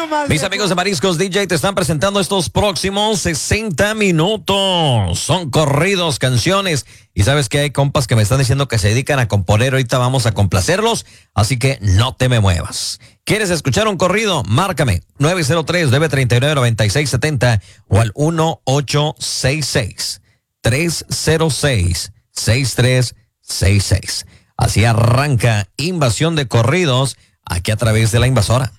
Mis amigos de Mariscos DJ te están presentando estos próximos 60 minutos. Son corridos, canciones. Y sabes que hay compas que me están diciendo que se dedican a componer. Ahorita vamos a complacerlos. Así que no te me muevas. ¿Quieres escuchar un corrido? Márcame 903-939-9670 o al 1866-306-6366. Así arranca Invasión de Corridos aquí a través de La Invasora.